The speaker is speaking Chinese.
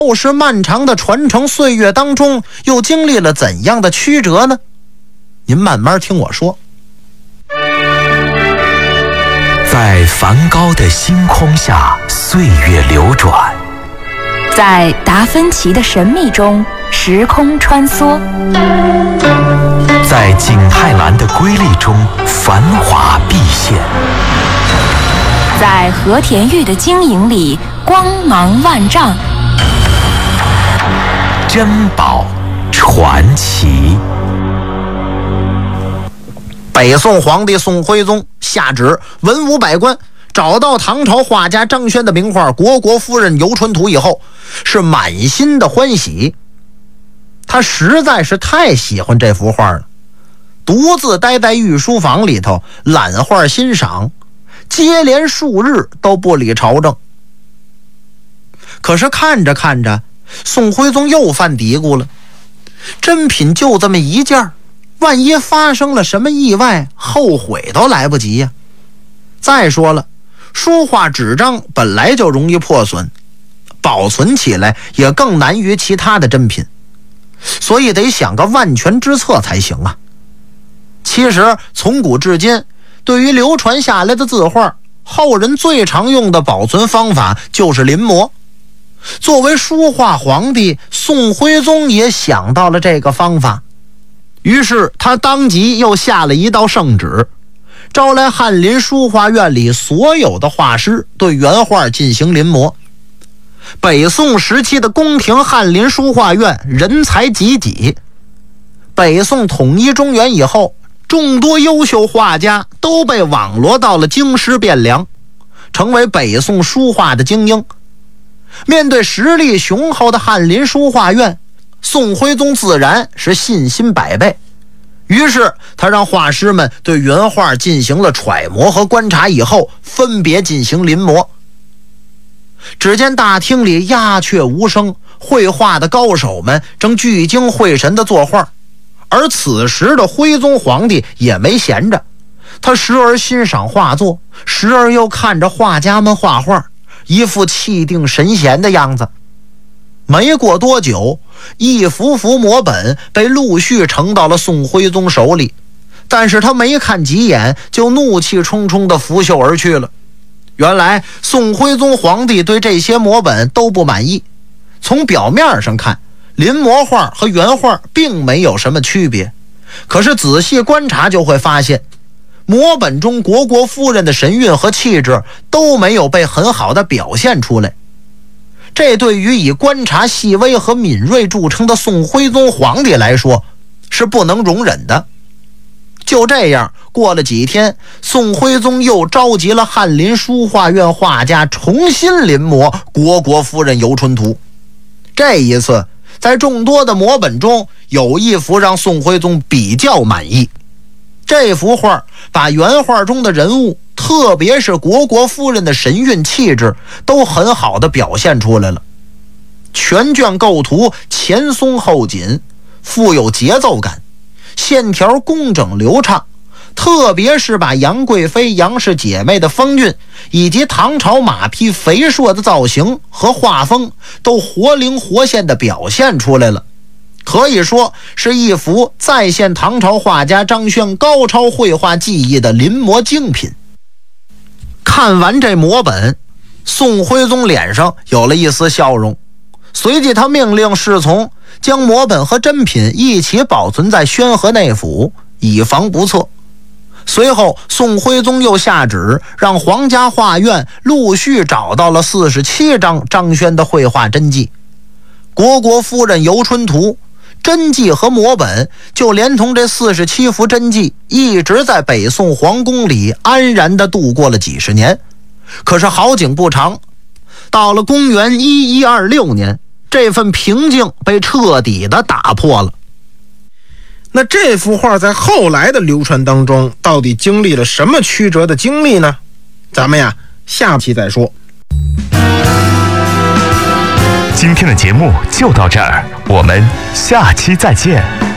后世漫长的传承岁月当中，又经历了怎样的曲折呢？您慢慢听我说。 在梵高的星空下，岁月流转； 在达芬奇的神秘中，时空穿梭； 在景泰蓝的瑰丽中，繁华毕现； 在和田玉的晶莹里，光芒万丈。 珍宝传奇。 北宋皇帝宋徽宗下旨文武百官找到唐朝画家张轩的名画《虢国夫人游春图》以后，是满心的欢喜。他实在是太喜欢这幅画了，独自待在御书房里头览画欣赏，接连数日都不理朝政。可是看着看着，宋徽宗又犯嘀咕了，珍品就这么一件，万一发生了什么意外，后悔都来不及呀。再说了，书画纸张本来就容易破损，保存起来也更难于其他的珍品，所以得想个万全之策才行啊。其实从古至今，对于流传下来的字画，后人最常用的保存方法就是临摹。作为书画皇帝，宋徽宗也想到了这个方法，于是他当即又下了一道圣旨，招来翰林书画院里所有的画师对原画进行临摹。北宋时期的宫廷翰林书画院人才济济，北宋统一中原以后，众多优秀画家都被网罗到了京师汴梁，成为北宋书画的精英。面对实力雄厚的翰林书画院，宋徽宗自然是信心百倍。于是他让画师们对原画进行了揣摩和观察以后，分别进行临摹。只见大厅里鸦雀无声，绘画的高手们正聚精会神地作画，而此时的徽宗皇帝也没闲着，他时而欣赏画作，时而又看着画家们画画，一副气定神闲的样子。没过多久，一幅幅摹本被陆续呈到了宋徽宗手里，但是他没看几眼就怒气冲冲地拂袖而去了。原来宋徽宗皇帝对这些摹本都不满意，从表面上看，临摹画和原画并没有什么区别，可是仔细观察就会发现，摹本中虢国夫人的神韵和气质都没有被很好的表现出来。这对于以观察细微和敏锐著称的宋徽宗皇帝来说是不能容忍的。就这样，过了几天，宋徽宗又召集了翰林书画院画家重新临摹虢国夫人游春图。这一次，在众多的摹本中，有一幅让宋徽宗比较满意。这幅画把原画中的人物，特别是虢国夫人的神韵气质，都很好的表现出来了。全卷构图前松后紧，富有节奏感，线条工整流畅，特别是把杨贵妃杨氏姐妹的风韵以及唐朝马匹肥硕的造型和画风都活灵活现地表现出来了，可以说是一幅再现唐朝画家张轩高超绘画技艺的临摹精品。看完这摹本，宋徽宗脸上有了一丝笑容，随即他命令侍从将摹本和珍品一起保存在宣和内府，以防不测。随后宋徽宗又下旨让皇家画院陆续找到了47张张轩的绘画真迹，虢国夫人游春图真迹和摹本就连同这47幅真迹一直在北宋皇宫里安然地度过了几十年。可是好景不长，到了公元1126年，这份平静被彻底地打破了。 那这幅画在后来的流传当中到底经历了什么曲折的经历呢？咱们呀下期再说。 今天的节目就到这儿，我们下期再见。